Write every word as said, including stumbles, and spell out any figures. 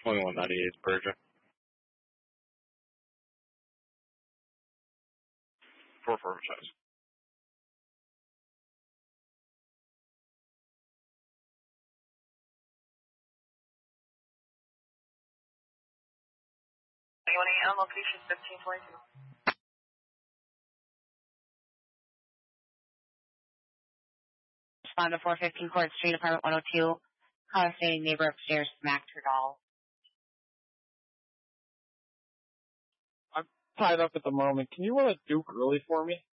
twenty-one ninety-eight, Persia. Four four size. twenty-one eight on location fifteen twenty-two. Respond to four fifteen Court Street, apartment one oh two. Caller stating neighbor upstairs smacked her doll. I'm tied up at the moment. Can you run a Duke early for me?